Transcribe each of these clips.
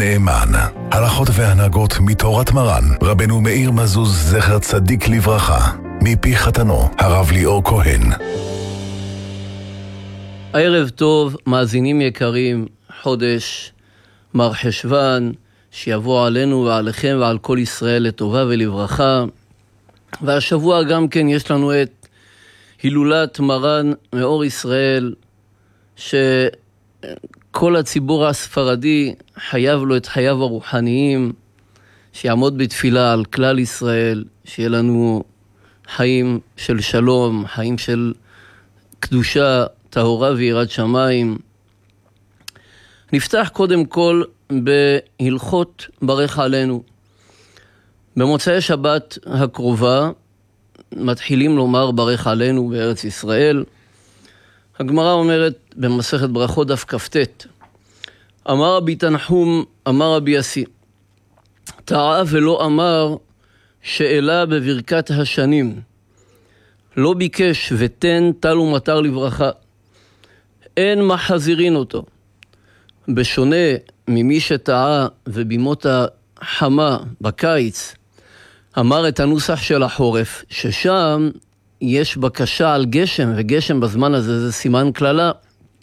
נאמן, הלכות והנהגות מתורת מרן, רבנו מאיר מזוז זכר צדיק לברכה, מפי חתנו, הרב ליאור כהן. ערב טוב, מאזינים יקרים, חודש מר חשוון, שיבוא עלינו ועליכם ועל כל ישראל לטובה ולברכה. והשבוע גם כן יש לנו את הילולת מרן מאור ישראל, שכל הציבור הספרדי חייב לו את חייו הרוחניים, שיעמוד בתפילה על כלל ישראל, שיהיה לנו חיים של שלום, חיים של קדושה, טהורה ויראת שמיים. נפתח קודם כל בהלכות ברך עלינו. במוצאי שבת הקרובה מתחילים לומר ברך עלינו בארץ ישראל. הגמרא אומרת במסכת ברכות דף כ"ט, אמר רבי תנחום, אמר רבי יסי, טעה ולא אמר שאלה בברכת השנים, לא ביקש ותן טל ומטר לברכה, אין מחזירין אותו. בשונה ממי שטעה ובימות החמה בקיץ אמר את הנוסח של החורף, ששם יש בקשה על גשם, וגשם בזמן הזה זה סימן כללה.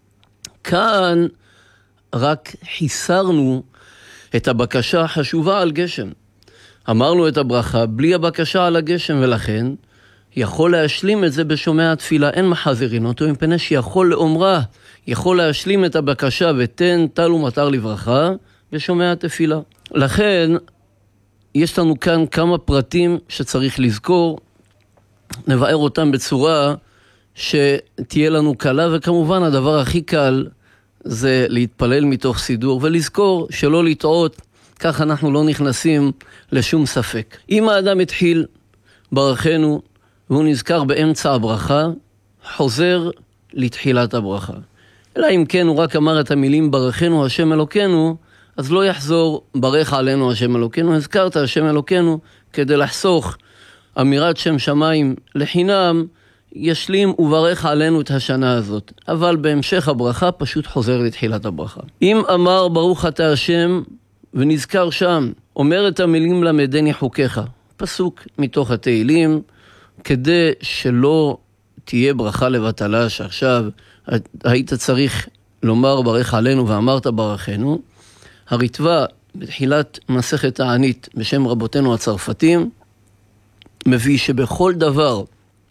כאן רק חיסרנו את הבקשה החשובה על גשם. אמרנו את הברכה בלי הבקשה על הגשם, ולכן יכול להשלים את זה בשומע התפילה, אין מחזירין אותו, מפני שיכול לאומרה, יכול להשלים את הבקשה ותן טל ומטר לברכה בשומע התפילה. לכן יש לנו כאן כמה פרטים שצריך לזכור, נבאר אותם בצורה שתהיה לנו קלה, וכמובן הדבר הכי קל זה להתפלל מתוך סידור ולזכור שלא לטעות, כך אנחנו לא נכנסים לשום ספק. אם האדם התחיל ברכנו והוא נזכר באמצע הברכה, חוזר לתחילת הברכה. אלא אם כן הוא רק אמר את המילים ברכנו השם אלוקנו, אז לא יחזור ברך עלינו השם אלוקנו, הזכרת השם אלוקנו, כדי לחסוך אמירת שם שמיים לחינם, ישלים וברך עלינו את השנה הזאת. אבל בהמשך הברכה פשוט חוזר לתחילת הברכה. אם אמר ברוך אתה השם ונזכר שם, אומר את המילים למדני חוקיך, פסוק מתוך התהילים, כדי שלא תהיה ברכה לבטלה, שעכשיו היית צריך לומר ברך עלינו ואמרת ברכנו. הריטב"א בתחילת מסכת תענית בשם רבותינו הצרפתים מביא שבכל דבר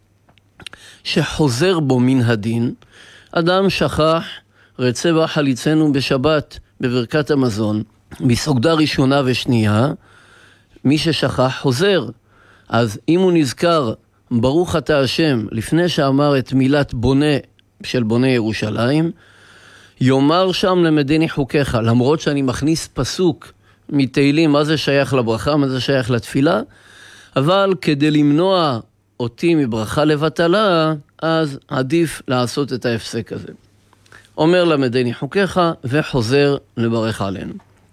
שחוזר בו מן הדין, אדם שכח רצה וחליצנו בשבת בברכת המזון, בסעודה ראשונה ושנייה, מי ששכח חוזר. אז אם הוא נזכר ברוך אתה השם לפני שאמר את מילת בונה של בונה ירושלים, יאמר שם למדני חוקיך, למרות שאני מכניס פסוק מתהילים, מה זה שייך לברכה, מה זה שייך לתפילה, אבל כדי למנוע אותי מברכה לבטלה, אז עדיף לעשות את ההפסק הזה. אומר למדני חוקיך וחוזר לברך עלינו.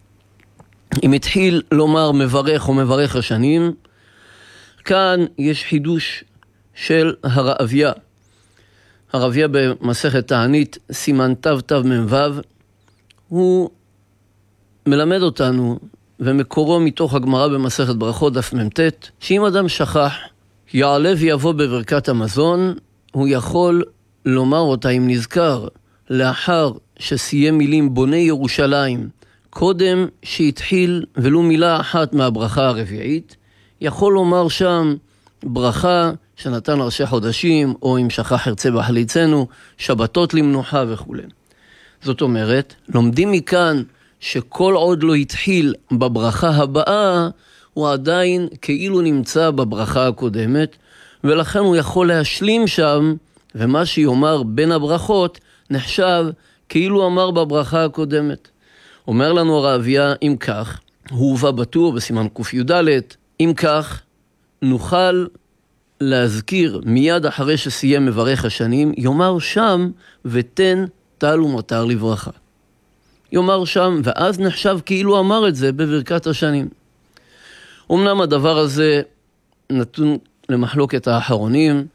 אם התחיל לומר מברך או מברך השנים, כאן יש חידוש של הרעביה. הרעביה במסכת תענית סימן תו מ"ו, הוא מלמד אותנו, ומקורו מתוך הגמרא במסכת ברכות דף מ"ט, שאם אדם שכח יעלה ויבוא בברכת המזון, הוא יכול לומר אותה אם נזכר לאחר שסיים מילים בונה ירושלים, קודם שהתחיל ולו מילה אחת מהברכה הרביעית, יכול לומר שם ברכה שנתן ראשי חודשים, או אם שכח ארצה בחליצנו, שבתות למנוחה וכו'. זאת אומרת, לומדים מכאן שכל עוד לא התחיל בברכה הבאה, הוא עדיין כאילו נמצא בברכה הקודמת, ולכן הוא יכול להשלים שם, ומה שיאמר בין הברכות נחשב כאילו אמר בברכה הקודמת. אומר לנו הרעביה, אם כך, הוא הובא בטור בסימן קי"ד, אם כך, נוכל להזכיר מיד אחרי שסיים מברך השנים, יאמר שם ותן טל ומטר לברכה. יאמר שם, ואז נחשב כאילו אמר את זה בברכת השנים. אמנם הדבר הזה נתון למחלוקת האחרונים,